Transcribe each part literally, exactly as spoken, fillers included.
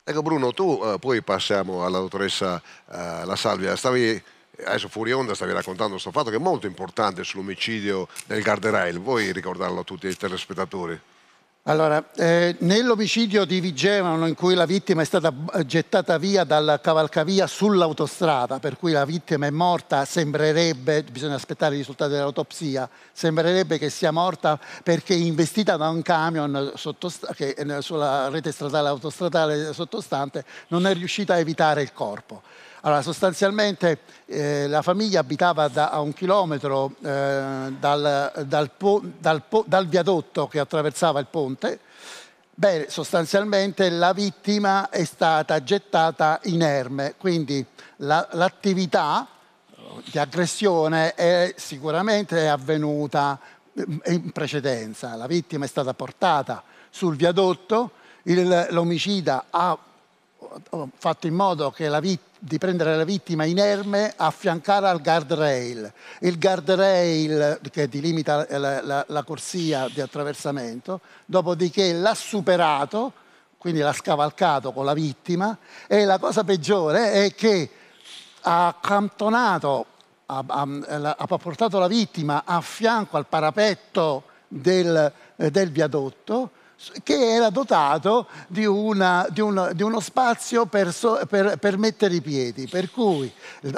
Ecco Bruno, tu eh, poi passiamo alla dottoressa eh, La Salvia. Stavi, adesso fuori onda stavi raccontando questo fatto che è molto importante sull'omicidio del guardrail. Vuoi ricordarlo a tutti i telespettatori? Allora, eh, nell'omicidio di Vigevano, in cui la vittima è stata gettata via dalla cavalcavia sull'autostrada, per cui la vittima è morta, sembrerebbe, bisogna aspettare i risultati dell'autopsia, sembrerebbe che sia morta perché investita da un camion che sulla rete stradale autostradale sottostante non è riuscita a evitare il corpo. Allora, sostanzialmente eh, la famiglia abitava da, a un chilometro eh, dal, dal, po, dal, po, dal viadotto che attraversava il ponte. Beh, sostanzialmente la vittima è stata gettata inerme, quindi la, l'attività di aggressione è sicuramente avvenuta in precedenza. La vittima è stata portata sul viadotto, il, l'omicida ha fatto in modo che la vit- di prendere la vittima inerme, affiancare al guardrail. Il guardrail che delimita la, la, la corsia di attraversamento, dopodiché l'ha superato, quindi l'ha scavalcato con la vittima, e la cosa peggiore è che ha accantonato, ha, ha, ha portato la vittima a fianco al parapetto del, del viadotto, che era dotato di, una, di, una, di uno spazio per, so, per, per mettere i piedi, per cui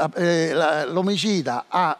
eh, l'omicida ha,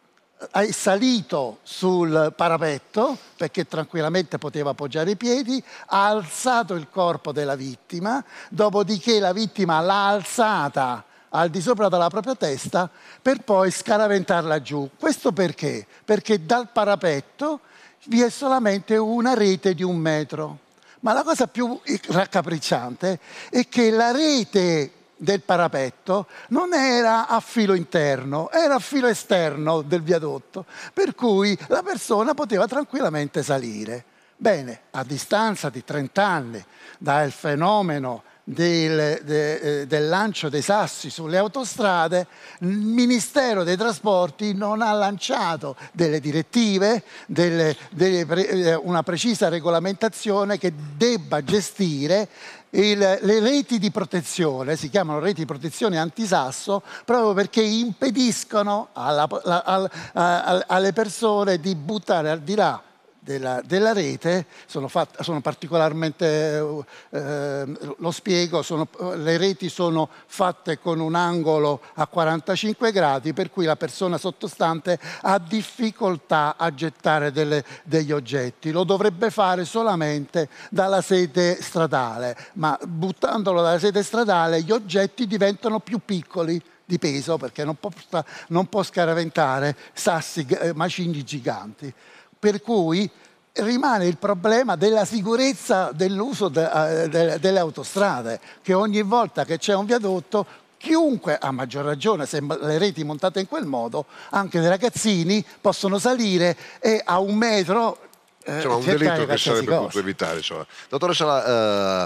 è salito sul parapetto perché tranquillamente poteva appoggiare i piedi, ha alzato il corpo della vittima, dopodiché la vittima l'ha alzata al di sopra della propria testa per poi scaraventarla giù. Questo perché? Perché dal parapetto vi è solamente una rete di un metro. Ma la cosa più raccapricciante è che la rete del parapetto non era a filo interno, era a filo esterno del viadotto, per cui la persona poteva tranquillamente salire. Bene, a distanza di trenta anni dal fenomeno Del, de, del lancio dei sassi sulle autostrade, il Ministero dei Trasporti non ha lanciato delle direttive, delle, delle, una precisa regolamentazione che debba gestire il, le reti di protezione, si chiamano reti di protezione antisasso, proprio perché impediscono alla, alla, alla, alle persone di buttare al di là Della, della rete. Sono, fatte, sono particolarmente, eh, lo spiego, sono, le reti sono fatte con un angolo a quarantacinque gradi, per cui la persona sottostante ha difficoltà a gettare delle, degli oggetti. Lo dovrebbe fare solamente dalla sete stradale, ma buttandolo dalla sete stradale gli oggetti diventano più piccoli di peso, perché non può, non può scaraventare sassi, macigni giganti. Per cui rimane il problema della sicurezza dell'uso de, de, delle autostrade, che ogni volta che c'è un viadotto, chiunque, a maggior ragione se le reti montate in quel modo, anche dei ragazzini possono salire e a un metro eh, insomma un delitto che sarebbe cosa. potuto evitare. Insomma. Dottoressa uh,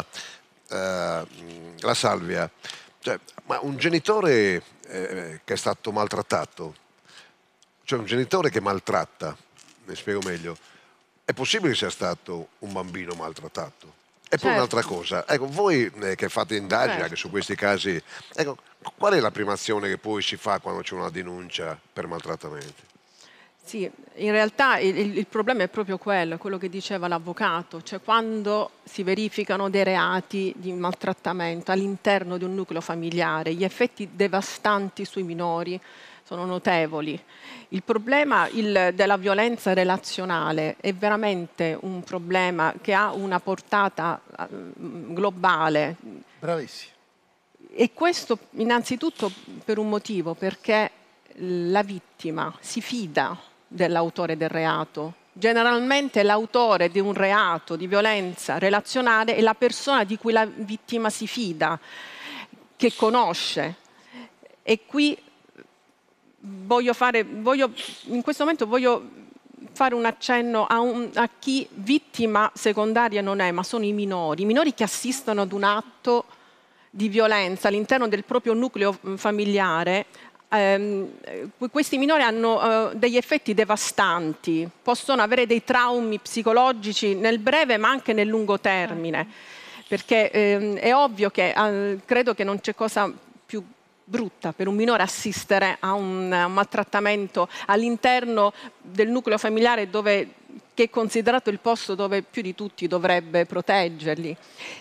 uh, La Salvia, cioè, ma un genitore eh, che è stato maltrattato, cioè un genitore che maltratta, mi spiego meglio, è possibile che sia stato un bambino maltrattato? E poi certo. Un'altra cosa, ecco, voi eh, che fate indagini certo. anche su questi casi, ecco, qual è la prima azione che poi si fa quando c'è una denuncia per maltrattamenti? Sì, in realtà il, il problema è proprio quello, quello che diceva l'avvocato, cioè quando si verificano dei reati di maltrattamento all'interno di un nucleo familiare, gli effetti devastanti sui minori sono notevoli. Il problema il, della violenza relazionale è veramente un problema che ha una portata uh, globale. Bravissimo. E questo innanzitutto per un motivo, perché la vittima si fida dell'autore del reato. Generalmente l'autore di un reato di violenza relazionale è la persona di cui la vittima si fida, che conosce. E qui Voglio fare, voglio, in questo momento voglio fare un accenno a, un, a chi vittima secondaria non è, ma sono i minori, i minori che assistono ad un atto di violenza all'interno del proprio nucleo familiare. Eh, questi minori hanno eh, degli effetti devastanti, possono avere dei traumi psicologici nel breve ma anche nel lungo termine. perché eh, è ovvio che eh, credo che non c'è cosa più brutta per un minore assistere a un, a un maltrattamento all'interno del nucleo familiare, dove, che è considerato il posto dove più di tutti dovrebbe proteggerli.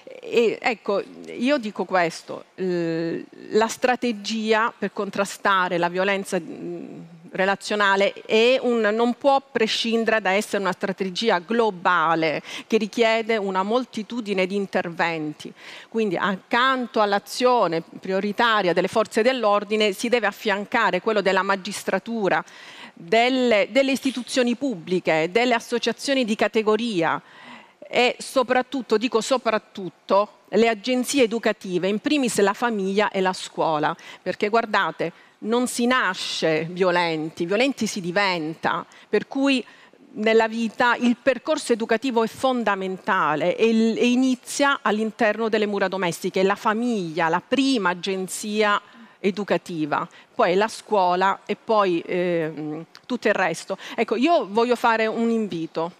E, ecco, io dico questo, eh, la strategia per contrastare la violenza mh, relazionale è un, non può prescindere da essere una strategia globale che richiede una moltitudine di interventi. Quindi accanto all'azione prioritaria delle forze dell'ordine si deve affiancare quello della magistratura, delle, delle istituzioni pubbliche, delle associazioni di categoria e soprattutto, dico soprattutto, le agenzie educative, in primis la famiglia e la scuola, perché guardate, non si nasce violenti, violenti si diventa, per cui nella vita il percorso educativo è fondamentale e, il, e inizia all'interno delle mura domestiche, la famiglia, la prima agenzia educativa, poi la scuola e poi eh, tutto il resto. Ecco, io voglio fare un invito.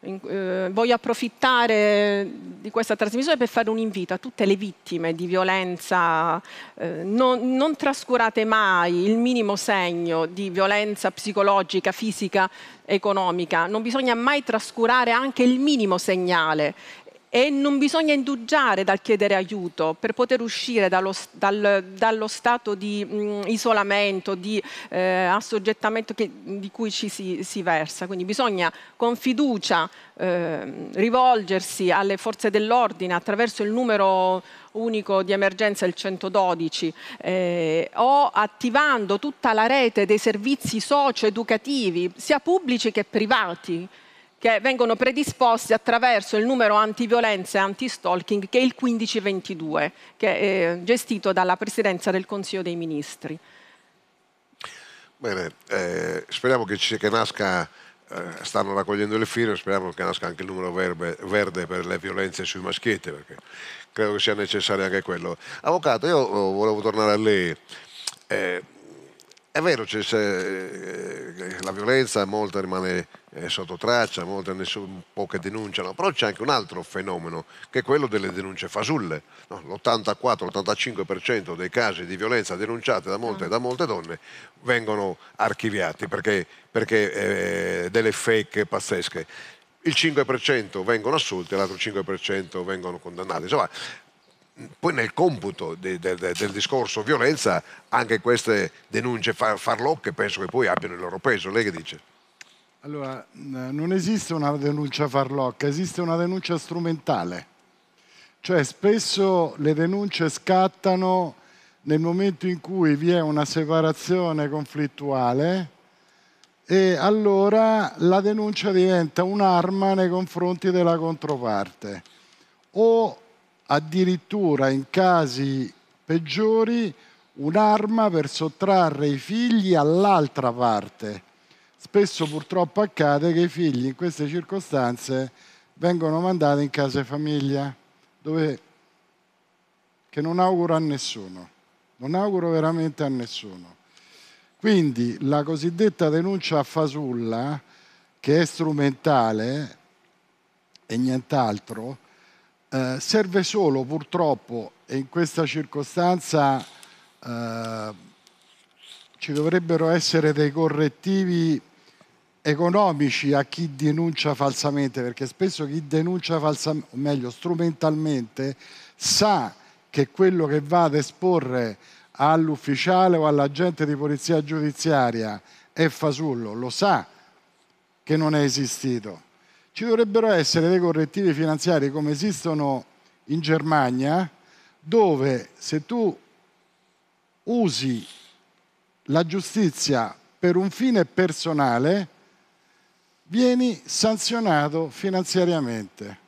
Eh, voglio approfittare di questa trasmissione per fare un invito a tutte le vittime di violenza. Eh, non, non trascurate mai il minimo segno di violenza psicologica, fisica, economica. Non bisogna mai trascurare anche il minimo segnale. E non bisogna indugiare dal chiedere aiuto per poter uscire dallo, dal, dallo stato di mh, isolamento, di eh, assoggettamento che, di cui ci si, si versa. Quindi bisogna con fiducia eh, rivolgersi alle forze dell'ordine attraverso il numero unico di emergenza, il centododici, eh, o attivando tutta la rete dei servizi socio-educativi, sia pubblici che privati, che vengono predisposti attraverso il numero antiviolenza e anti-stalking, che è il quindici ventidue, che è gestito dalla Presidenza del Consiglio dei Ministri. Bene, eh, speriamo che, ci, che nasca, eh, stanno raccogliendo le firme, speriamo che nasca anche il numero verbe, verde per le violenze sui maschietti, perché credo che sia necessario anche quello. Avvocato, io volevo tornare a lei. Eh, È vero, c'è, se, la violenza molta rimane eh, sotto traccia, molte nessun, poche denunciano, però c'è anche un altro fenomeno, che è quello delle denunce fasulle. No? L'ottantaquattro ottantacinque per cento dei casi di violenza denunciati da molte, da molte donne vengono archiviati perché, perché eh, delle fake pazzesche. Il cinque per cento vengono assolti e l'altro cinque per cento vengono condannati. Insomma, poi nel computo de, de, de, del discorso violenza anche queste denunce far, farlocche penso che poi abbiano il loro peso. Lei che dice? Allora, non esiste una denuncia farlocca, esiste una denuncia strumentale. Cioè spesso le denunce scattano nel momento in cui vi è una separazione conflittuale e allora la denuncia diventa un'arma nei confronti della controparte o addirittura in casi peggiori un'arma per sottrarre i figli all'altra parte. Spesso purtroppo accade che i figli in queste circostanze vengono mandati in case famiglia, dove, che non auguro a nessuno, non auguro veramente a nessuno. Quindi la cosiddetta denuncia a fasulla, che è strumentale e nient'altro, Eh, serve solo purtroppo, e in questa circostanza eh, ci dovrebbero essere dei correttivi economici a chi denuncia falsamente, perché spesso chi denuncia falsamente, o meglio strumentalmente, sa che quello che va ad esporre all'ufficiale o all'agente di polizia giudiziaria è fasullo, lo sa che non è esistito. Ci dovrebbero essere dei correttivi finanziari come esistono in Germania, dove se tu usi la giustizia per un fine personale, vieni sanzionato finanziariamente.